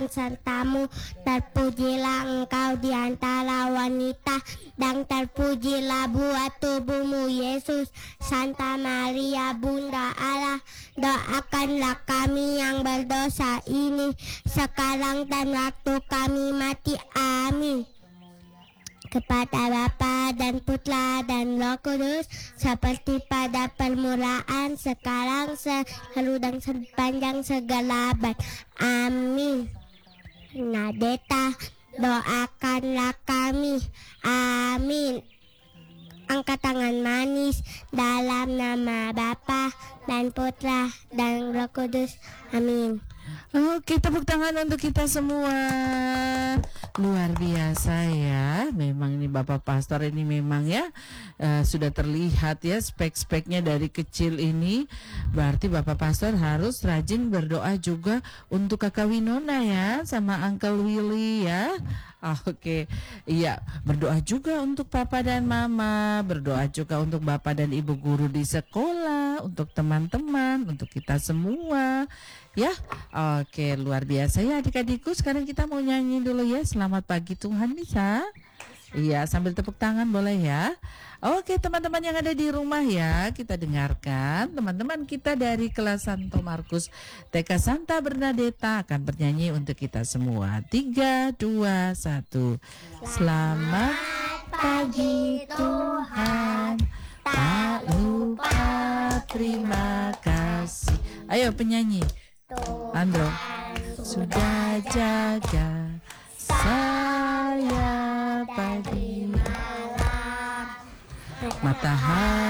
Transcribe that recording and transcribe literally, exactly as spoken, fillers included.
sertamu, terpujilah engkau di antara wanita, dan terpujilah buah tubuhmu Yesus. Santa Maria Bunda Allah, doakanlah kami yang berdosa ini, sekarang dan waktu kami mati. Amin. Kepada Bapa dan Putra dan Roh Kudus, seperti pada permulaan, sekarang, selalu dan sepanjang segala abad. Amin. Nadeta, doakanlah kami. Amin. Angkat tangan manis dalam nama Bapa dan Putra dan Roh Kudus. Amin. Oke, tepuk tangan untuk kita semua. Luar biasa ya. Memang ini Bapak Pastor ini memang ya uh, sudah terlihat ya spek-speknya dari kecil ini. Berarti Bapak Pastor harus rajin berdoa juga untuk Kakak Winona ya, sama Uncle Willy ya. Oke, iya, berdoa juga untuk Papa dan Mama, berdoa juga untuk Bapak dan Ibu guru di sekolah, untuk teman-teman, untuk kita semua. Ya, oke, luar biasa ya adik-adikku. Sekarang kita mau nyanyi dulu ya. Selamat pagi Tuhan, bisa? Iya, sambil tepuk tangan boleh ya. Oke, teman-teman yang ada di rumah ya, kita dengarkan teman-teman kita dari kelas Santo Markus T K Santa Bernadetta akan bernyanyi untuk kita semua. Tiga, dua, satu. Selamat pagi Tuhan, tak lupa terima kasih. Ayo penyanyi Andro, sudah jaga saya pagi matahari.